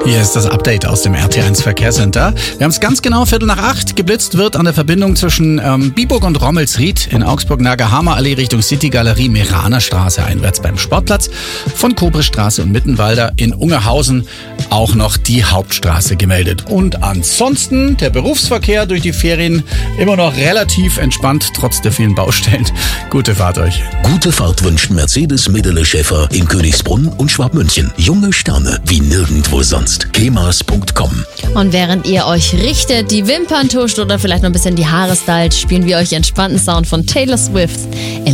Hier ist das Update aus dem RT1 Verkehrscenter. Wir haben es ganz genau 7:45. Geblitzt wird an der Verbindung zwischen Biburg und Rommelsried in Augsburg-Nagerhammer Allee Richtung City-Galerie, Meraner Straße einwärts beim Sportplatz. Von Kobristraße und Mittenwalder in Ungerhausen auch noch die Hauptstraße gemeldet. Und ansonsten der Berufsverkehr durch die Ferien immer noch relativ entspannt, trotz der vielen Baustellen. Gute Fahrt euch. Gute Fahrt wünscht Mercedes-Medele-Schäfer in Königsbrunn und Schwabmünchen. Junge Sterne wie nirgendwo sonst. kemas.com. Und während ihr euch richtet, die Wimpern tuscht oder vielleicht noch ein bisschen die Haare stylt, spielen wir euch entspannten Sound von Taylor Swift.